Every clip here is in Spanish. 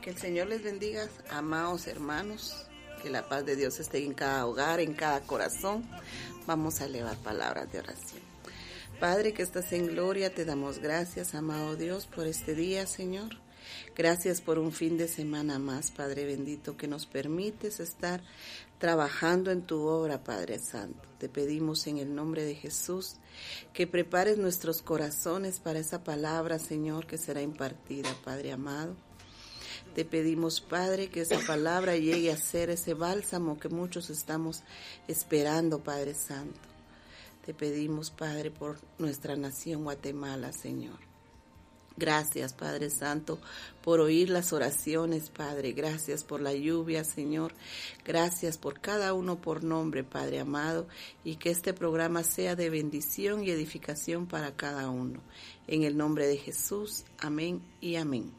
Que el Señor les bendiga, amados hermanos, que la paz de Dios esté en cada hogar, en cada corazón. Vamos a elevar palabras de oración. Padre que estás en gloria, te damos gracias, amado Dios, por este día, Señor. Gracias por un fin de semana más, Padre bendito, que nos permites estar trabajando en tu obra, Padre Santo. Te pedimos en el nombre de Jesús que prepares nuestros corazones para esa palabra, Señor, que será impartida, Padre amado. Te pedimos, Padre, que esa palabra llegue a ser ese bálsamo que muchos estamos esperando, Padre Santo. Te pedimos, Padre, por nuestra nación Guatemala, Señor. Gracias, Padre Santo, por oír las oraciones, Padre. Gracias por la lluvia, Señor. Gracias por cada uno por nombre, Padre amado, y que este programa sea de bendición y edificación para cada uno. En el nombre de Jesús, amén y amén.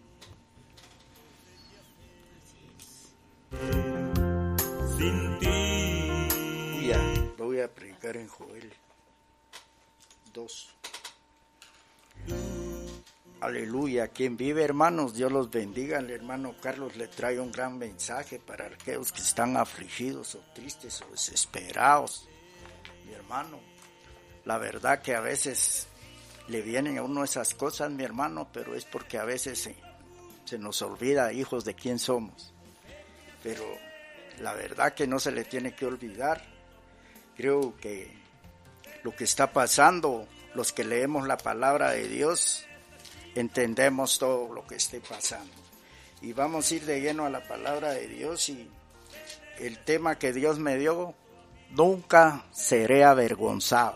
Sin ti. Voy a predicar en Joel 2. Aleluya. Quien vive, hermanos, Dios los bendiga. El hermano Carlos le trae un gran mensaje para aquellos que están afligidos o tristes o desesperados. Mi hermano, la verdad que a veces le vienen a uno esas cosas, mi hermano, pero es porque a veces se nos olvida, hijos, de quién somos. Pero la verdad que no se le tiene que olvidar. Creo que lo que está pasando, los que leemos la palabra de Dios, entendemos todo lo que esté pasando. Y vamos a ir de lleno a la palabra de Dios, y el tema que Dios me dio: nunca seré avergonzado.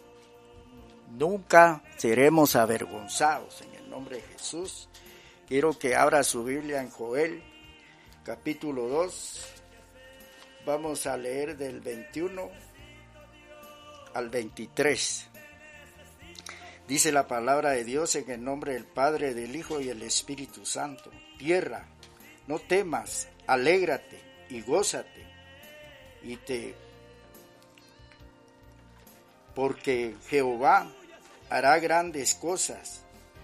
Nunca seremos avergonzados en el nombre de Jesús. Quiero que abra su Biblia en Joel capítulo 2, vamos a leer del 21 al 23. Dice la palabra de Dios en el nombre del Padre, del Hijo y del Espíritu Santo. Tierra, no temas, alégrate y gózate, porque Jehová hará grandes cosas.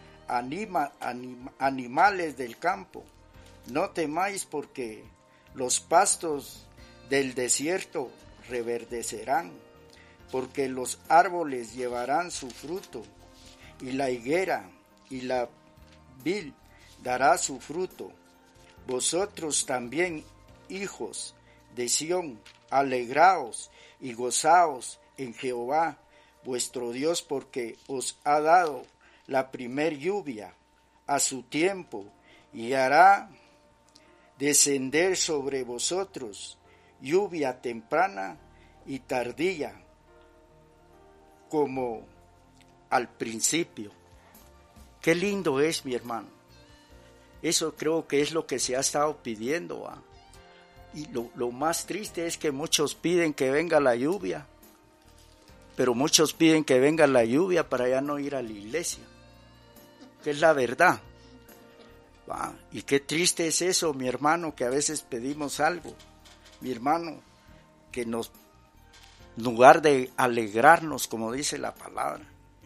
Animales del campo, no temáis, porque los pastos del desierto reverdecerán, porque los árboles llevarán su fruto, y la higuera y la vid dará su fruto. Vosotros también, hijos de Sión, alegraos y gozaos en Jehová vuestro Dios, porque os ha dado la primer lluvia a su tiempo, y hará descender sobre vosotros lluvia temprana y tardía, como al principio. Qué lindo es, mi hermano. Eso creo que es lo que se ha estado pidiendo. Y lo más triste es que muchos piden que venga la lluvia, pero muchos piden que venga la lluvia para ya no ir a la iglesia, que es la verdad. Y qué triste es eso, mi hermano, que a veces pedimos algo, mi hermano, que en lugar de alegrarnos, como dice la palabra.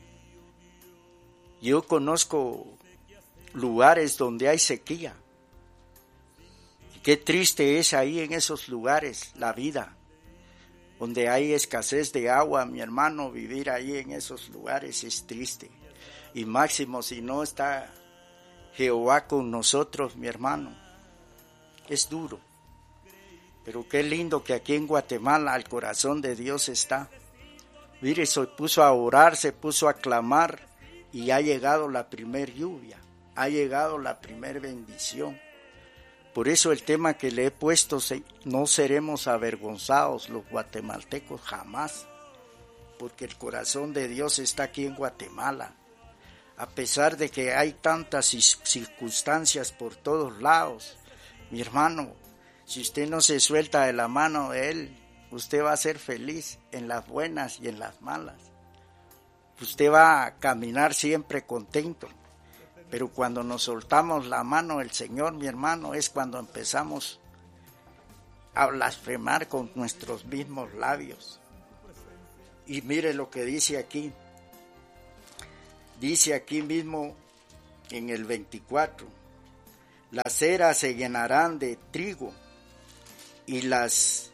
Yo conozco lugares donde hay sequía, y qué triste es ahí en esos lugares la vida, donde hay escasez de agua, mi hermano. Vivir ahí en esos lugares es triste, y máximo si no está Jehová con nosotros, mi hermano, es duro. Pero qué lindo que aquí en Guatemala el corazón de Dios está. Mire, se puso a orar, se puso a clamar, y ha llegado la primer lluvia, ha llegado la primer bendición. Por eso el tema que le he puesto: no seremos avergonzados los guatemaltecos jamás, porque el corazón de Dios está aquí en Guatemala. A pesar de que hay tantas circunstancias por todos lados, mi hermano, si usted no se suelta de la mano de Él, usted va a ser feliz en las buenas y en las malas. Usted va a caminar siempre contento. Pero cuando nos soltamos la mano del Señor, mi hermano, es cuando empezamos a blasfemar con nuestros mismos labios. Y mire lo que dice aquí. Dice aquí mismo en el 24, Las eras se llenarán de trigo y los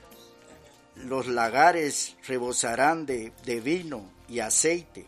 lagares rebosarán de vino y aceite.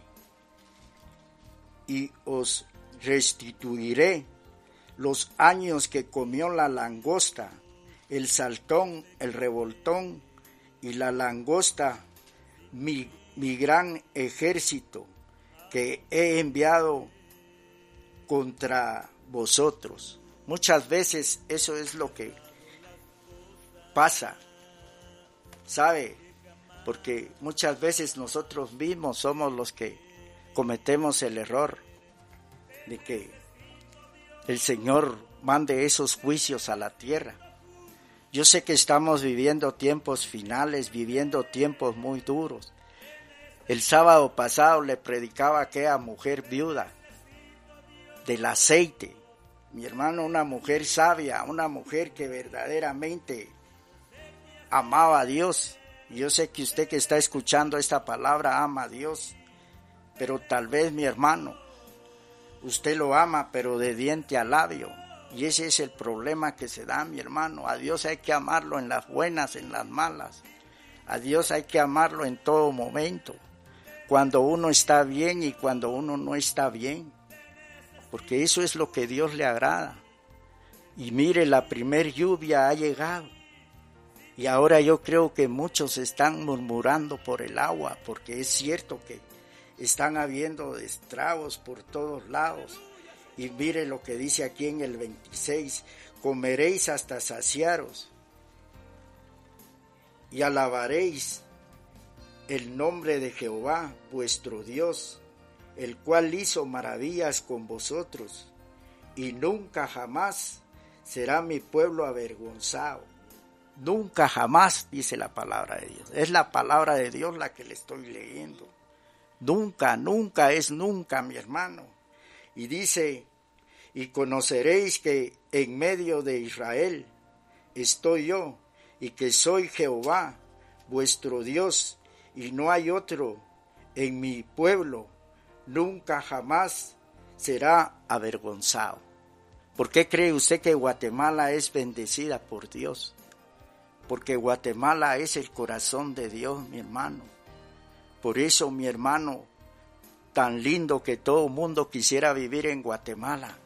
Y os restituiré los años que comió la langosta, el saltón, el revoltón y la langosta, mi gran ejército que he enviado contra vosotros. Muchas veces eso es lo que pasa, ¿sabe? Porque muchas veces nosotros mismos somos los que cometemos el error de que el Señor mande esos juicios a la tierra. Yo sé que estamos viviendo tiempos finales, viviendo tiempos muy duros. El sábado pasado le predicaba a aquella mujer viuda del aceite. Mi hermano, una mujer sabia, una mujer que verdaderamente amaba a Dios. Yo sé que usted que está escuchando esta palabra ama a Dios, pero tal vez, mi hermano, usted lo ama, pero de diente a labio. Y ese es el problema que se da, mi hermano. A Dios hay que amarlo en las buenas, en las malas. A Dios hay que amarlo en todo momento. Cuando uno está bien y cuando uno no está bien. Porque eso es lo que Dios le agrada. Y mire, la primer lluvia ha llegado. Y ahora yo creo que muchos están murmurando por el agua, porque es cierto que están habiendo estragos por todos lados. Y mire lo que dice aquí en el 26, comeréis hasta saciaros y alabaréis el nombre de Jehová, vuestro Dios, el cual hizo maravillas con vosotros, y nunca jamás será mi pueblo avergonzado. Nunca jamás, dice la palabra de Dios. Es la palabra de Dios la que le estoy leyendo. Nunca, nunca es nunca, mi hermano. Y dice, y conoceréis que en medio de Israel estoy yo, y que soy Jehová, vuestro Dios, y no hay otro en mi pueblo, nunca jamás será avergonzado. ¿Por qué cree usted que Guatemala es bendecida por Dios? Porque Guatemala es el corazón de Dios, mi hermano. Por eso, mi hermano, tan lindo que todo mundo quisiera vivir en Guatemala.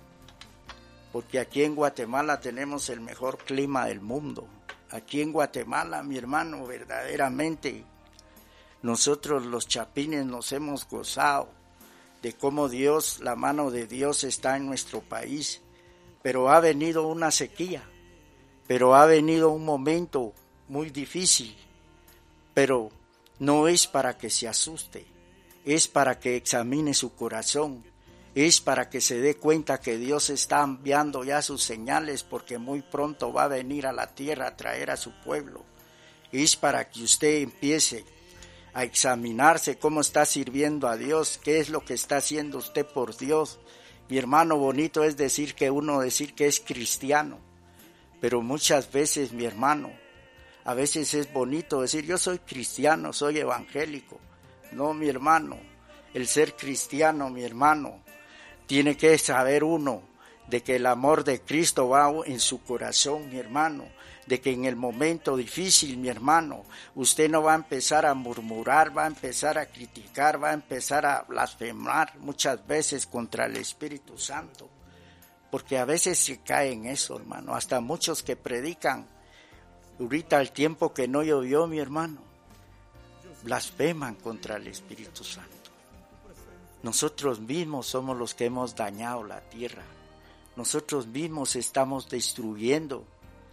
Porque aquí en Guatemala tenemos el mejor clima del mundo. Aquí en Guatemala, mi hermano, verdaderamente, nosotros los chapines nos hemos gozado de cómo Dios, la mano de Dios está en nuestro país. Pero ha venido una sequía, pero ha venido un momento muy difícil, pero no es para que se asuste, es para que examine su corazón, es para que se dé cuenta que Dios está enviando ya sus señales, porque muy pronto va a venir a la tierra a traer a su pueblo. Es para que usted empiece a examinarse cómo está sirviendo a Dios, qué es lo que está haciendo usted por Dios. Mi hermano, bonito es decir que es cristiano, pero muchas veces, mi hermano, a veces es bonito decir yo soy cristiano, soy evangélico. No, mi hermano, el ser cristiano, mi hermano, tiene que saber uno de que el amor de Cristo va en su corazón, mi hermano, de que en el momento difícil, mi hermano, usted no va a empezar a murmurar, va a empezar a criticar, va a empezar a blasfemar muchas veces contra el Espíritu Santo, porque a veces se cae en eso, hermano. Hasta muchos que predican ahorita el tiempo que no llovió, mi hermano, blasfeman contra el Espíritu Santo. Nosotros mismos somos los que hemos dañado la tierra. Nosotros mismos estamos destruyendo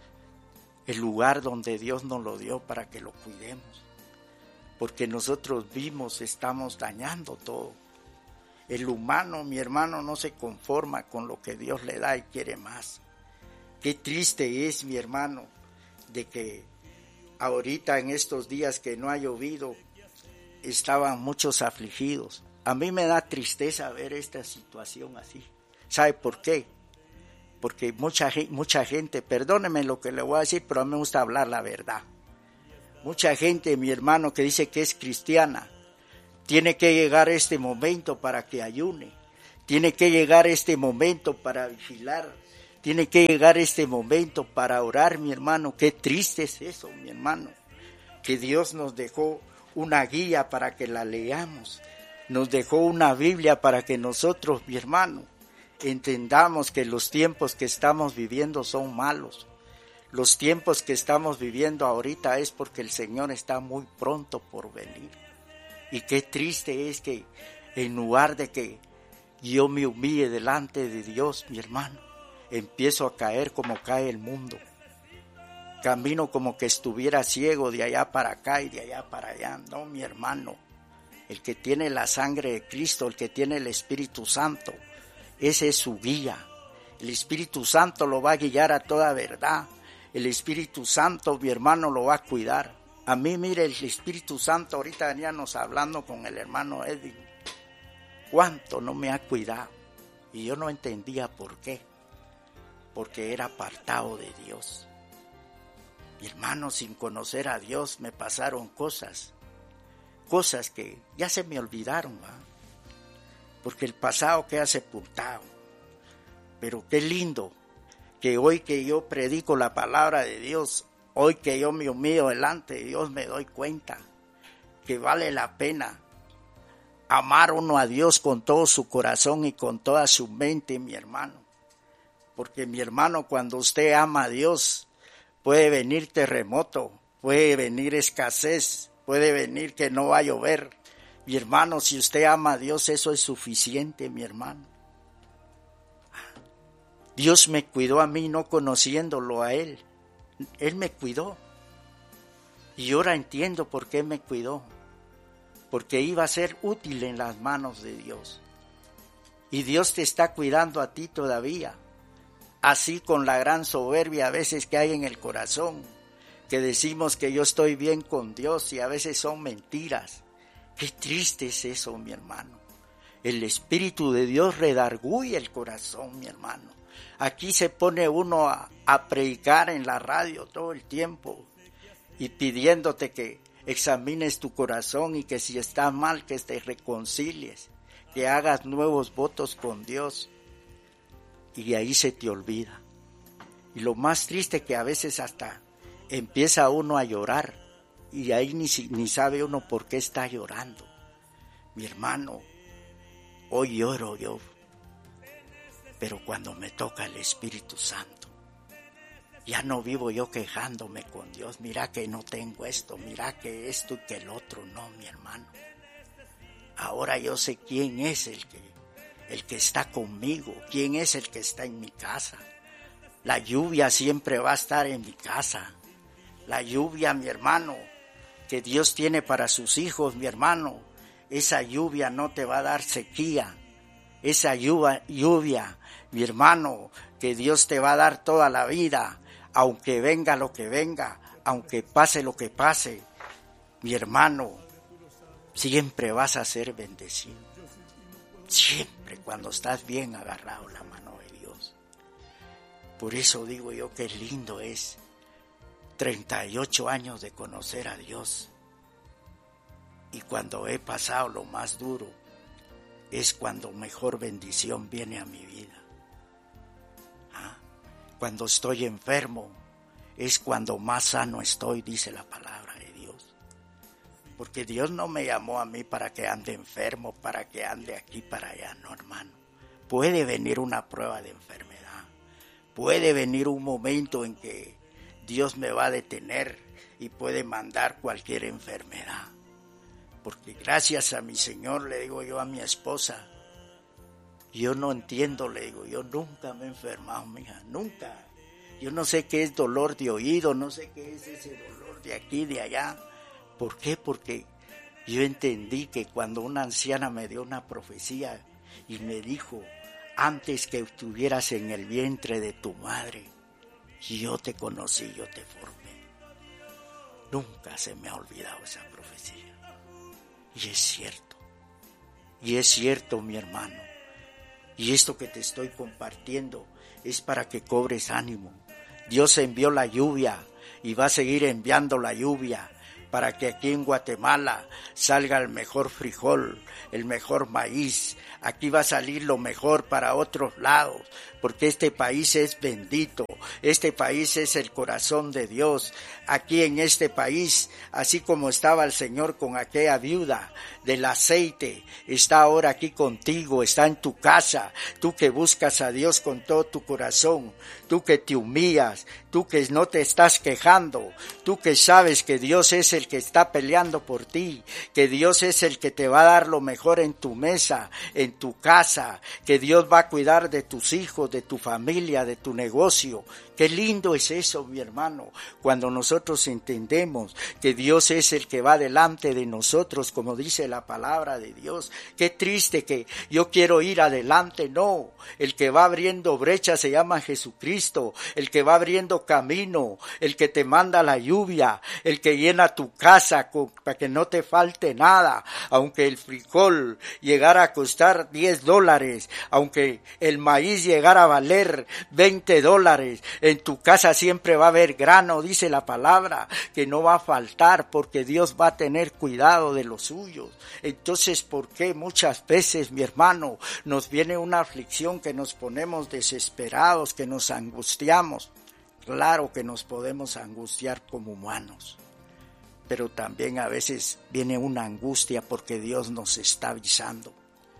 el lugar donde Dios nos lo dio para que lo cuidemos, porque nosotros mismos estamos dañando todo. El humano, mi hermano, no se conforma con lo que Dios le da y quiere más. Qué triste es, mi hermano, de que ahorita en estos días que no ha llovido, estaban muchos afligidos. A mí me da tristeza ver esta situación así. ¿Sabe por qué? Porque mucha gente, perdóneme lo que le voy a decir, pero a mí me gusta hablar la verdad. Mucha gente, mi hermano, que dice que es cristiana, tiene que llegar este momento para que ayune, tiene que llegar este momento para vigilar, Tiene que llegar este momento para orar, mi hermano. Qué triste es eso, mi hermano. Que Dios nos dejó una guía para que la leamos. Nos dejó una Biblia para que nosotros, mi hermano, entendamos que los tiempos que estamos viviendo son malos. Los tiempos que estamos viviendo ahorita es porque el Señor está muy pronto por venir. Y qué triste es que en lugar de que yo me humille delante de Dios, mi hermano, empiezo a caer como cae el mundo. Camino como que estuviera ciego de allá para acá y de allá para allá. No, mi hermano, el que tiene la sangre de Cristo, el que tiene el Espíritu Santo, ese es su guía. El Espíritu Santo lo va a guiar a toda verdad. El Espíritu Santo, mi hermano, lo va a cuidar. A mí, mire, el Espíritu Santo, ahorita veníamos hablando con el hermano Edwin, cuánto no me ha cuidado. Y yo no entendía por qué. Porque era apartado de Dios. Mi hermano, sin conocer a Dios me pasaron cosas que ya se me olvidaron, ¿va? Porque el pasado queda sepultado. Pero qué lindo que hoy que yo predico la palabra de Dios, hoy que yo me humillo delante de Dios, me doy cuenta que vale la pena amar uno a Dios con todo su corazón y con toda su mente, mi hermano. Porque mi hermano, cuando usted ama a Dios, puede venir terremoto, puede venir escasez, puede venir que no va a llover. Mi hermano, si usted ama a Dios, eso es suficiente, mi hermano. Dios me cuidó a mí no conociéndolo a Él. Él me cuidó. Y ahora entiendo por qué me cuidó. Porque iba a ser útil en las manos de Dios. Y Dios te está cuidando a ti todavía. Así con la gran soberbia a veces que hay en el corazón, que decimos que yo estoy bien con Dios y a veces son mentiras. Qué triste es eso, mi hermano. El Espíritu de Dios redarguye el corazón, mi hermano. Aquí se pone uno a predicar en la radio todo el tiempo y pidiéndote que examines tu corazón y que si está mal que te reconcilies, que hagas nuevos votos con Dios. Y ahí se te olvida. Y lo más triste que a veces hasta empieza uno a llorar y ahí ni sabe uno por qué está llorando. Mi hermano, hoy lloro yo, pero cuando me toca el Espíritu Santo, ya no vivo yo quejándome con Dios. Mira que no tengo esto, mira que esto y que el otro. No, mi hermano. Ahora yo sé quién es el que está conmigo, quién es el que está en mi casa. La lluvia siempre va a estar en mi casa. La lluvia, mi hermano, que Dios tiene para sus hijos, mi hermano, esa lluvia no te va a dar sequía. Esa lluvia, mi hermano, que Dios te va a dar toda la vida, aunque venga lo que venga, aunque pase lo que pase, mi hermano, siempre vas a ser bendecido. Siempre cuando estás bien agarrado la mano de Dios. Por eso digo yo que lindo es 38 años de conocer a Dios. Y cuando he pasado lo más duro, es cuando mejor bendición viene a mi vida. Cuando estoy enfermo, es cuando más sano estoy, dice la palabra de Dios. Porque Dios no me llamó a mí para que ande enfermo, para que ande aquí para allá, no, hermano. Puede venir una prueba de enfermedad, puede venir un momento en que Dios me va a detener y puede mandar cualquier enfermedad. Porque gracias a mi Señor, le digo yo a mi esposa, yo no entiendo, le digo, yo nunca me he enfermado, mija, nunca. Yo no sé qué es dolor de oído, no sé qué es ese dolor de aquí, de allá. ¿Por qué? Porque yo entendí que cuando una anciana me dio una profecía y me dijo, antes que estuvieras en el vientre de tu madre, yo te conocí, yo te formé. Nunca se me ha olvidado esa profecía. Y es cierto, mi hermano. Y esto que te estoy compartiendo es para que cobres ánimo. Dios envió la lluvia y va a seguir enviando la lluvia para que aquí en Guatemala salga el mejor frijol, el mejor maíz. Aquí va a salir lo mejor para otros lados, porque este país es bendito, este país es el corazón de Dios. Aquí en este país, así como estaba el Señor con aquella viuda del aceite, está ahora aquí contigo, está en tu casa, tú que buscas a Dios con todo tu corazón, tú que te humillas, tú que no te estás quejando, tú que sabes que Dios es el que está peleando por ti, que Dios es el que te va a dar lo mejor en tu mesa, en tu casa, que Dios va a cuidar de tus hijos, de tu familia, de tu negocio. Qué lindo es eso, mi hermano, cuando nosotros entendemos que Dios es el que va delante de nosotros, como dice la palabra de Dios. Qué triste que yo quiero ir adelante, no. El que va abriendo brechas se llama Jesucristo, el que va abriendo camino, el que te manda la lluvia, el que llena tu casa para que no te falte nada, aunque el frijol llegara a costar $10, aunque el maíz llegara a valer $20, en tu casa siempre va a haber grano, dice la palabra, que no va a faltar porque Dios va a tener cuidado de los suyos. Entonces, ¿por qué muchas veces, mi hermano, nos viene una aflicción que nos ponemos desesperados, que nos angustiamos? Claro que nos podemos angustiar como humanos, pero también a veces viene una angustia porque Dios nos está avisando.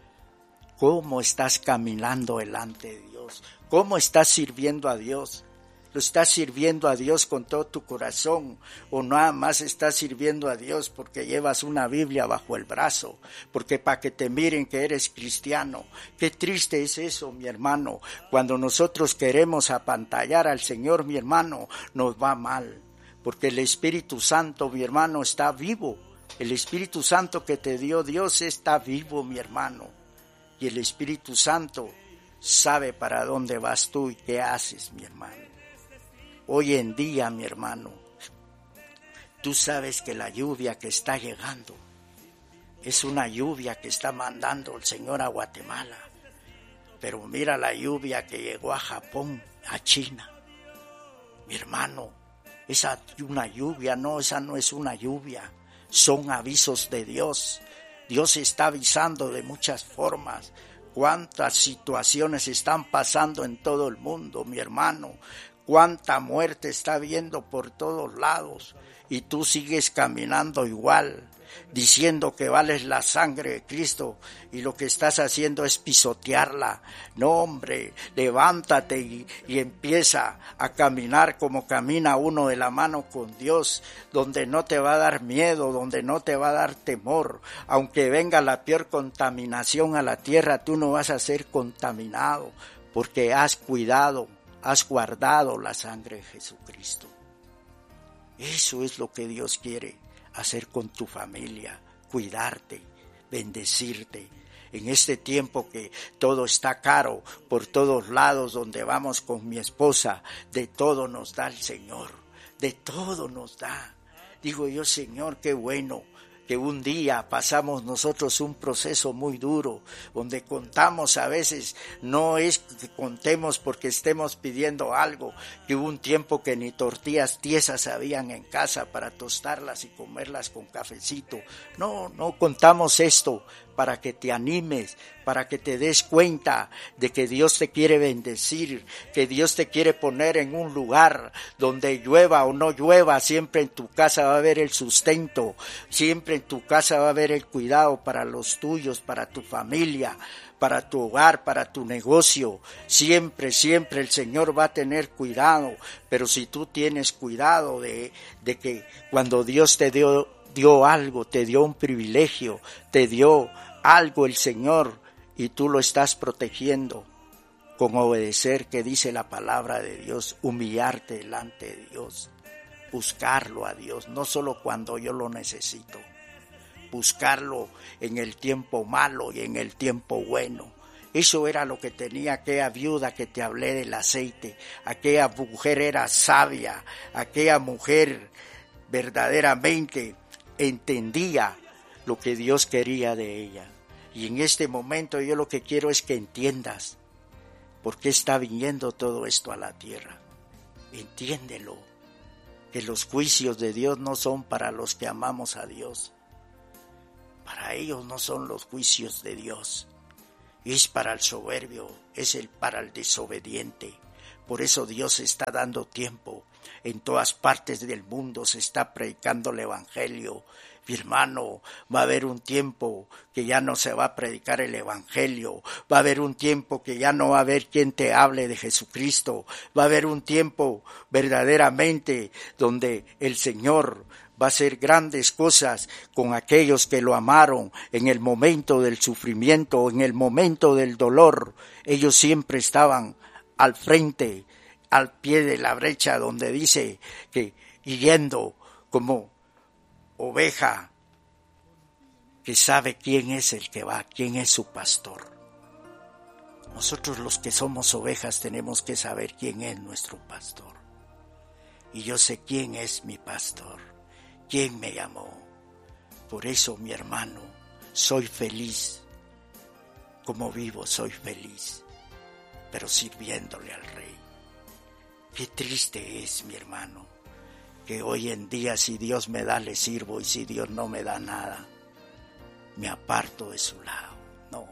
¿Cómo estás caminando delante de Dios? ¿Cómo estás sirviendo a Dios? ¿Lo estás sirviendo a Dios con todo tu corazón? ¿O nada más estás sirviendo a Dios porque llevas una Biblia bajo el brazo? Porque para que te miren que eres cristiano. Qué triste es eso, mi hermano. Cuando nosotros queremos apantallar al Señor, mi hermano, nos va mal. Porque el Espíritu Santo, mi hermano, está vivo. El Espíritu Santo que te dio Dios está vivo, mi hermano. Y el Espíritu Santo sabe para dónde vas tú y qué haces, mi hermano. Hoy en día, mi hermano, tú sabes que la lluvia que está llegando es una lluvia que está mandando el Señor a Guatemala. Pero mira la lluvia que llegó a Japón, a China. Mi hermano, esa no es una lluvia, son avisos de Dios. Dios está avisando de muchas formas. Cuántas situaciones están pasando en todo el mundo, mi hermano. Cuánta muerte está habiendo por todos lados y tú sigues caminando igual, diciendo que vales la sangre de Cristo y lo que estás haciendo es pisotearla. No, hombre, levántate y empieza a caminar como camina uno de la mano con Dios, donde no te va a dar miedo, donde no te va a dar temor. Aunque venga la peor contaminación a la tierra, tú no vas a ser contaminado porque has guardado la sangre de Jesucristo. Eso es lo que Dios quiere hacer con tu familia, cuidarte, bendecirte. En este tiempo que todo está caro por todos lados, donde vamos con mi esposa, de todo nos da el Señor, de todo nos da. Digo yo, Señor, qué bueno que un día pasamos nosotros un proceso muy duro, donde contamos a veces, no es que contemos porque estemos pidiendo algo, que hubo un tiempo que ni tortillas tiesas habían en casa para tostarlas y comerlas con cafecito. No contamos esto para que te animes, para que te des cuenta de que Dios te quiere bendecir, que Dios te quiere poner en un lugar donde llueva o no llueva, siempre en tu casa va a haber el sustento, siempre en tu casa va a haber el cuidado para los tuyos, para tu familia, para tu hogar, para tu negocio. Siempre el Señor va a tener cuidado, pero si tú tienes cuidado de que cuando Dios te dio algo, te dio un privilegio, te dio algo el Señor y tú lo estás protegiendo con obedecer, que dice la palabra de Dios, humillarte delante de Dios, buscarlo a Dios, no solo cuando yo lo necesito, buscarlo en el tiempo malo y en el tiempo bueno. Eso era lo que tenía aquella viuda que te hablé del aceite. Aquella mujer era sabia, aquella mujer verdaderamente entendía lo que Dios quería de ella. Y en este momento yo lo que quiero es que entiendas por qué está viniendo todo esto a la tierra. Entiéndelo, que los juicios de Dios no son para los que amamos a Dios. Para ellos no son los juicios de Dios. es para el soberbio, para el desobediente. Por eso Dios está dando tiempo. En todas partes del mundo se está predicando el Evangelio. Mi hermano, va a haber un tiempo que ya no se va a predicar el Evangelio. Va a haber un tiempo que ya no va a haber quien te hable de Jesucristo. Va a haber un tiempo verdaderamente donde el Señor va a hacer grandes cosas con aquellos que lo amaron en el momento del sufrimiento, en el momento del dolor. Ellos siempre estaban al frente, al pie de la brecha, donde dice que yendo como oveja que sabe quién es el que va, quién es su pastor. Nosotros los que somos ovejas tenemos que saber quién es nuestro pastor. Y yo sé quién es mi pastor, quién me llamó. Por eso, mi hermano, soy feliz. Como vivo, soy feliz, pero sirviéndole al Rey. Qué triste es, mi hermano, que hoy en día si Dios me da, le sirvo, y si Dios no me da nada, me aparto de su lado. No,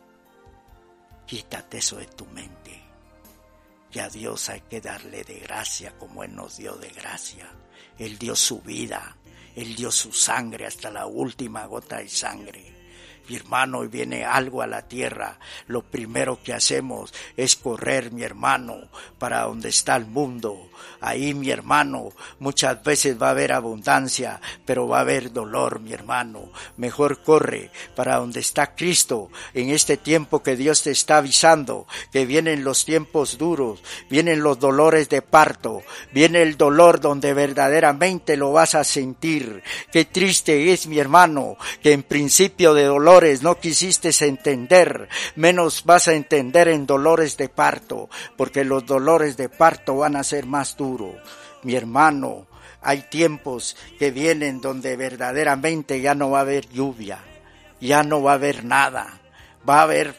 quítate eso de tu mente, que a Dios hay que darle de gracia como Él nos dio de gracia. Él dio su vida, Él dio su sangre hasta la última gota de sangre. Mi hermano, y viene algo a la tierra, lo primero que hacemos es correr, mi hermano, para donde está el mundo. Ahí, mi hermano, muchas veces va a haber abundancia, pero va a haber dolor, mi hermano. Mejor corre para donde está Cristo, en este tiempo que Dios te está avisando, que vienen los tiempos duros, vienen los dolores de parto, viene el dolor donde verdaderamente lo vas a sentir. Qué triste es, mi hermano, que en principio de dolor no quisiste entender, menos vas a entender en dolores de parto, porque los dolores de parto van a ser más duros. Mi hermano, hay tiempos que vienen donde verdaderamente ya no va a haber lluvia, ya no va a haber nada, va a haber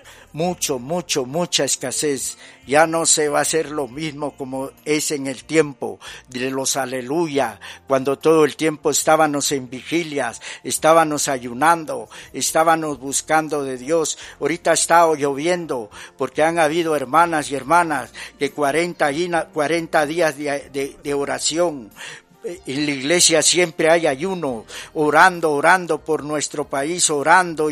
mucha escasez. Ya no se va a hacer lo mismo como es en el tiempo de los aleluya, cuando todo el tiempo estábamos en vigilias, estábamos ayunando, estábamos buscando de Dios. Ahorita ha estado lloviendo porque han habido hermanas y hermanas que 40 días de oración. En la iglesia siempre hay ayuno, orando por nuestro país, orando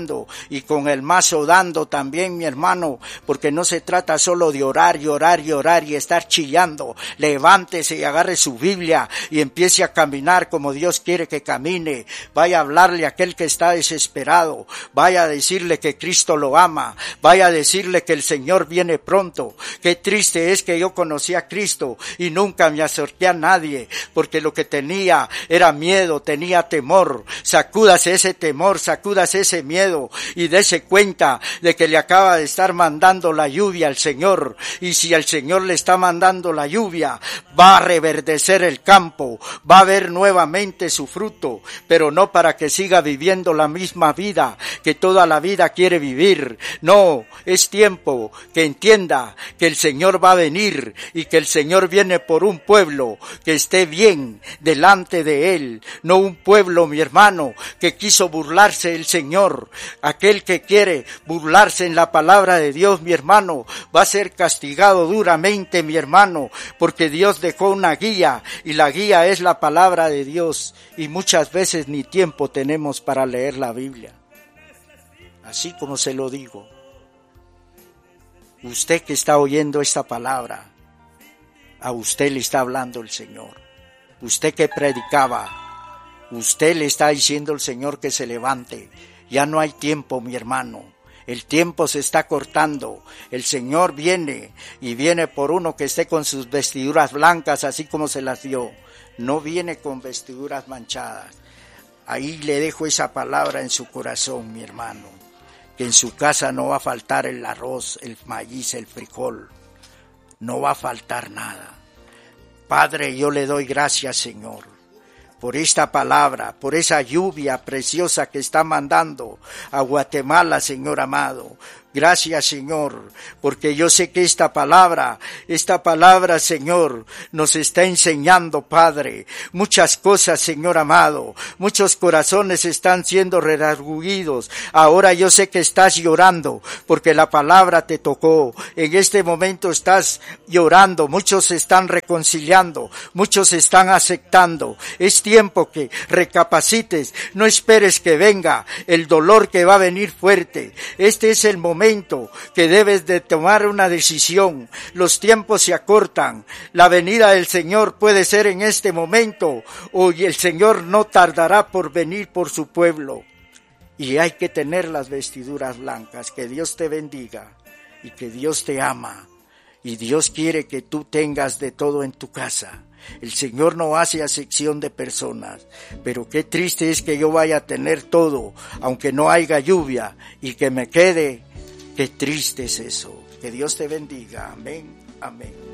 y con el mazo dando también, mi hermano, porque no se trata solo de orar y estar chillando. Levántese y agarre su Biblia y empiece a caminar como Dios quiere que camine. Vaya a hablarle a aquel que está desesperado, vaya a decirle que Cristo lo ama, vaya a decirle que el Señor viene pronto. Qué triste es que yo conocí a Cristo y nunca me acerqué a nadie, porque lo que tenía era miedo, tenía temor. Sacúdase ese temor, sacúdase ese miedo y dése cuenta de que le acaba de estar mandando la lluvia al Señor. Y si el Señor le está mandando la lluvia, va a reverdecer el campo, va a ver nuevamente su fruto, pero no para que siga viviendo la misma vida que toda la vida quiere vivir. No, es tiempo que entienda que el Señor va a venir y que el Señor viene por un pueblo que esté bien delante de Él, no un pueblo, mi hermano, que quiso burlarse del Señor. Aquel que quiere burlarse en la palabra de Dios, mi hermano, va a ser castigado duramente, mi hermano, porque Dios dejó una guía y la guía es la palabra de Dios, y muchas veces ni tiempo tenemos para leer la Biblia. Así como se lo digo, usted que está oyendo esta palabra, a usted le está hablando el Señor. Usted que predicaba, usted le está diciendo al Señor que se levante. Ya no hay tiempo, mi hermano. El tiempo se está cortando. El Señor viene y viene por uno que esté con sus vestiduras blancas, así como se las dio. No viene con vestiduras manchadas. Ahí le dejo esa palabra en su corazón, mi hermano. Que en su casa no va a faltar el arroz, el maíz, el frijol. No va a faltar nada. Padre, yo le doy gracias, Señor, por esta palabra, por esa lluvia preciosa que está mandando a Guatemala, Señor amado. Gracias, Señor, porque yo sé que esta palabra, Señor, nos está enseñando, Padre, muchas cosas, Señor amado. Muchos corazones están siendo redargüidos. Ahora yo sé que estás llorando, porque la palabra te tocó. En este momento estás llorando. Muchos se están reconciliando. Muchos se están aceptando. Es tiempo que recapacites. No esperes que venga el dolor que va a venir fuerte. Este es el momento que debes de tomar una decisión. Los tiempos se acortan. La venida del Señor puede ser en este momento, o el Señor no tardará por venir por su pueblo. Y hay que tener las vestiduras blancas. Que Dios te bendiga y que Dios te ama. Y Dios quiere que tú tengas de todo en tu casa. El Señor no hace acepción de personas, pero qué triste es que yo vaya a tener todo, aunque no haya lluvia, y que me quede. Qué triste es eso. Que Dios te bendiga. Amén. Amén.